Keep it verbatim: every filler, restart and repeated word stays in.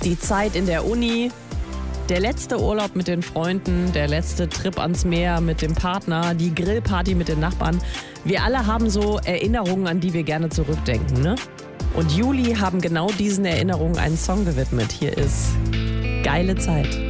die Zeit in der Uni, der letzte Urlaub mit den Freunden, der letzte Trip ans Meer mit dem Partner, die Grillparty mit den Nachbarn. Wir alle haben so Erinnerungen, an die wir gerne zurückdenken, ne? Und Juli haben genau diesen Erinnerungen einen Song gewidmet. Hier ist Geile Zeit.